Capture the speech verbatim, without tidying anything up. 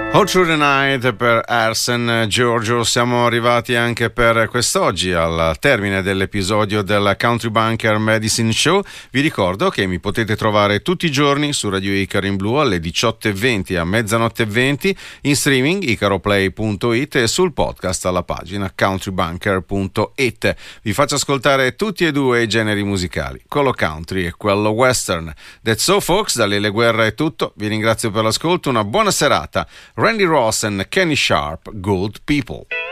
All Through the Night per Arsen Giorgio. Siamo arrivati anche per quest'oggi al termine dell'episodio del Country Bunker Medicine Show. Vi ricordo che mi potete trovare tutti i giorni su Radio Icaro in blu alle diciotto e venti a mezzanotte e venti, in streaming icaroplay punto it e sul podcast alla pagina countrybunker punto it. Vi faccio ascoltare tutti e due i generi musicali, quello country e quello western. That's so folks, da Lele Guerra è tutto. Vi ringrazio per l'ascolto, una buona serata. Randy Ross and Kenny Sharp, Good People.